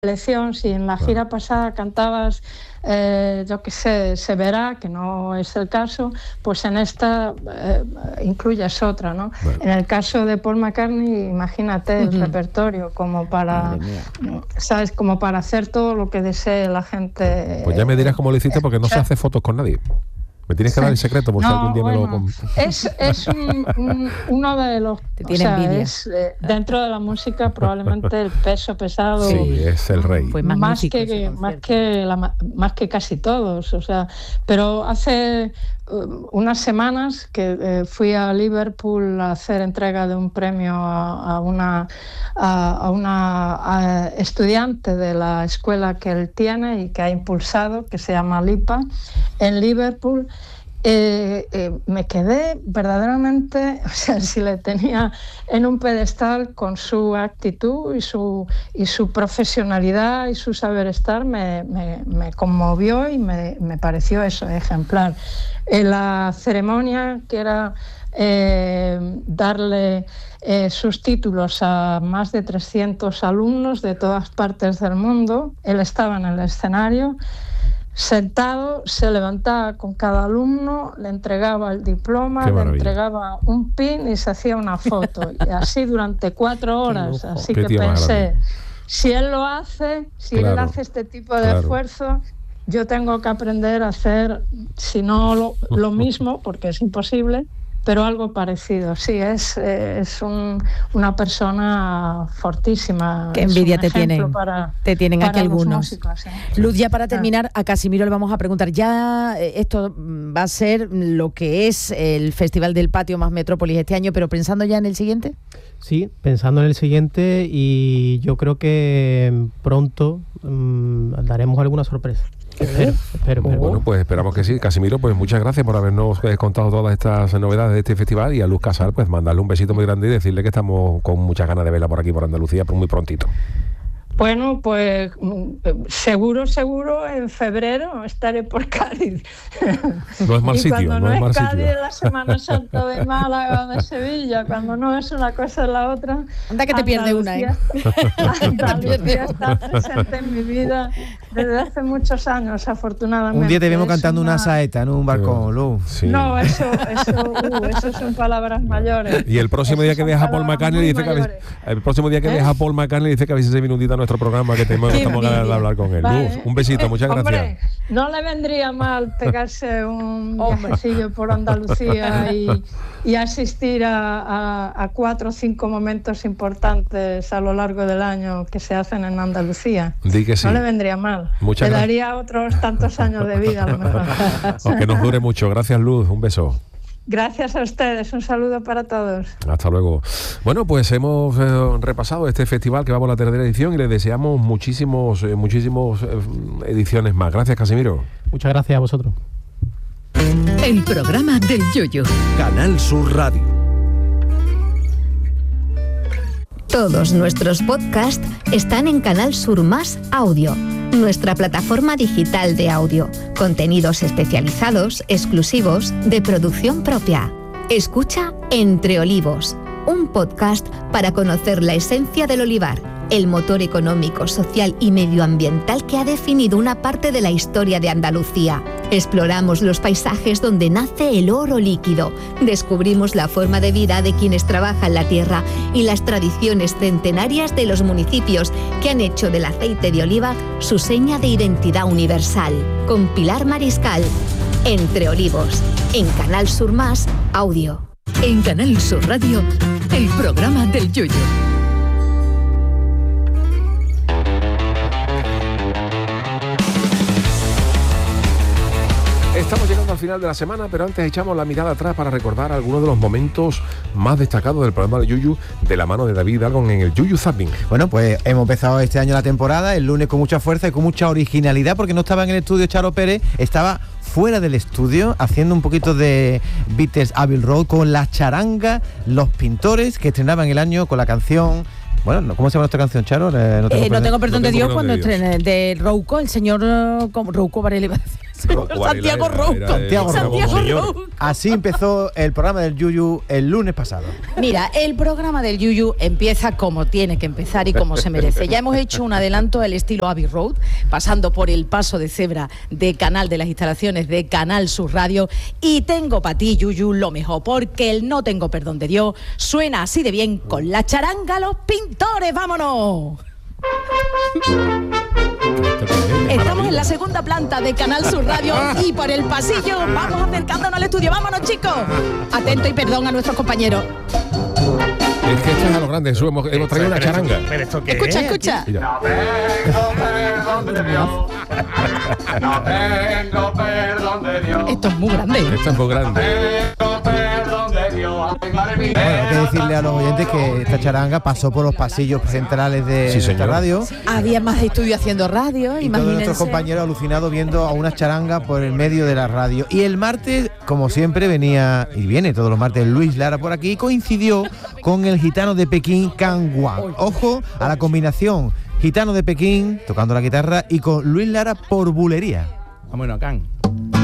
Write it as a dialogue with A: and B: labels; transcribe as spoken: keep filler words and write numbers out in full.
A: elección, si en la gira pasada cantabas, eh, yo qué sé, Se verá, que no es el caso, pues en esta eh, incluyes otra, ¿no? Bueno. En el caso de Paul McCartney, imagínate el uh-huh. repertorio como para, ¿sabes? Como para hacer todo lo que desee la gente.
B: Pues ya me dirás cómo lo hiciste, porque no se hace fotos con nadie. Me tienes que sí. dar el secreto por no, si algún día bueno, me lo...
A: Es, es un, un, uno de los...
C: Te tiene o sea, envidia.
A: Es, eh, dentro de la música probablemente el peso pesado...
B: Sí, es el rey.
A: Pues más, que, más, que la, más que casi todos, o sea... Pero hace uh, unas semanas que eh, fui a Liverpool a hacer entrega de un premio a, a una, a, a una a estudiante de la escuela que él tiene y que ha impulsado, que se llama Lipa, en Liverpool... Eh, eh, me quedé verdaderamente, o sea, si le tenía en un pedestal con su actitud y su, y su profesionalidad y su saber estar, me, me, me conmovió y me, me pareció eso, ejemplar. En la ceremonia, que era eh, darle eh, sus títulos a más de trescientos alumnos de todas partes del mundo, él estaba en el escenario, sentado, se levantaba con cada alumno, le entregaba el diploma, le entregaba un pin y se hacía una foto. Y así durante cuatro horas. Así que pensé, si él lo hace, si claro, él hace este tipo de claro. esfuerzo, yo tengo que aprender a hacer, si no lo, lo mismo, porque es imposible, pero algo parecido. Sí, es, es un, una persona fortísima.
C: Qué envidia te tienen, para, te tienen aquí algunos. Músicos, ¿eh? Luz, ya para terminar, a Casimiro le vamos a preguntar, ya esto va a ser lo que es el Festival del Patio más Metrópolis este año, pero pensando ya en el siguiente.
D: Sí, pensando en el siguiente, y yo creo que pronto mmm, daremos alguna sorpresa. Espero, espero, espero.
B: Bueno, pues esperamos que sí. Casimiro, pues muchas gracias por habernos contado todas estas novedades de este festival, y a Luz Casal, pues mandarle un besito muy grande y decirle que estamos con muchas ganas de verla por aquí, por Andalucía, por muy prontito.
A: Bueno, pues seguro, seguro, en febrero estaré por Cádiz.
B: No es mal sitio, no, no es mal
A: Cádiz,
B: sitio.
A: Es la Semana Santa de Málaga o de Sevilla, cuando no es una cosa es la otra.
C: Anda que te pierde una, ¿eh?
A: Andalucía está presente en mi vida desde hace muchos años, afortunadamente.
E: Un día te vemos cantando una, una saeta en un balcón, Luz.
A: Sí. No, eso, eso, uh, eso son palabras mayores.
B: Y el próximo eso día que viaja Paul McCartney dice que el próximo día que ¿Eh? viaja Paul McCartney dice que a veces se minutita nuestro programa, que tenemos, estamos ganas de hablar con él. Vale. Luz, un besito, muchas
A: Hombre,
B: gracias.
A: No le vendría mal pegarse un viajecillo por Andalucía y, y asistir a, a, a cuatro o cinco momentos importantes a lo largo del año que se hacen en Andalucía.
B: Di que sí.
A: No le vendría mal.
B: Muchas
A: le
B: gracias.
A: daría otros tantos años de vida a lo mejor.
B: Aunque nos dure mucho. Gracias, Luz, un beso.
A: Gracias a ustedes, un saludo para todos.
B: Hasta luego. Bueno, pues hemos eh, repasado este festival que va por la tercera edición y les deseamos muchísimos, eh, muchísimos eh, ediciones más. Gracias, Casimiro.
D: Muchas gracias a vosotros.
F: El programa del Yoyo.
G: Canal Sur Radio.
H: Todos nuestros podcasts están en Canal Sur Más Audio, nuestra plataforma digital de audio, contenidos especializados, exclusivos, de producción propia. Escucha Entre Olivos, un podcast para conocer la esencia del olivar, el motor económico, social y medioambiental que ha definido una parte de la historia de Andalucía. Exploramos los paisajes donde nace el oro líquido, descubrimos la forma de vida de quienes trabajan la tierra y las tradiciones centenarias de los municipios que han hecho del aceite de oliva su seña de identidad universal. Con Pilar Mariscal, Entre Olivos, en Canal Sur Más Audio.
F: En Canal Sur Radio, el programa del Yoyo.
B: Estamos llegando al final de la semana, pero antes echamos la mirada atrás para recordar algunos de los momentos más destacados del programa de Yuyu, de la mano de David Algon en el Yuyu Zapping.
E: Bueno, pues hemos empezado este año la temporada, el lunes con mucha fuerza y con mucha originalidad, porque no estaba en el estudio Charo Pérez, estaba fuera del estudio haciendo un poquito de Beatles Abbey Road con la charanga Los Pintores, que estrenaban el año con la canción... Bueno, ¿cómo se llama nuestra canción, Charo? Eh,
C: no tengo, eh, no tengo perdón no de Dios cuando estrene de Rouco, el señor Rouco Varela, Santiago Rouco.
E: Santiago
C: Santiago
E: Rouco. Así empezó el programa del Yuyu el lunes pasado.
C: Mira, el programa del Yuyu empieza como tiene que empezar y como se merece. Ya hemos hecho un adelanto al estilo Abbey Road, pasando por el paso de cebra de Canal de las instalaciones de Canal Sur Radio. Y tengo para ti, Yuyu, lo mejor, porque el No Tengo Perdón de Dios suena así de bien con la charanga Los Pintores. ¡Vámonos! Estamos en la segunda planta de Canal Sur Radio y por el pasillo vamos acercándonos al estudio. ¡Vámonos, chicos! Atento y perdón a nuestros compañeros.
B: Es que esto es a lo grande, Jesús, hemos, hemos traído una charanga.
C: ¿Pero esto qué escucha, es? escucha.
B: Mira.
G: No tengo perdón de Dios. No tengo perdón de Dios.
C: Esto es muy grande.
B: Esto es muy grande.
G: No tengo perdón de Dios. Ay, madre mía.
E: Bueno, hay que decirle a los oyentes que esta charanga pasó por los pasillos centrales de
B: Sí,
E: esta
B: señor.
E: radio.
C: Había más estudios haciendo radio,
E: Y todos
C: imagínense.
E: nuestros compañeros alucinados viendo a una charanga por el medio de la radio. Y el martes, como siempre, venía y viene todos los martes Luis Lara por aquí, y coincidió con el gitano de Pekín, Can Wan. Ojo a la combinación, gitano de Pekín tocando la guitarra y con Luis Lara por bulería.
I: Vámonos, Can.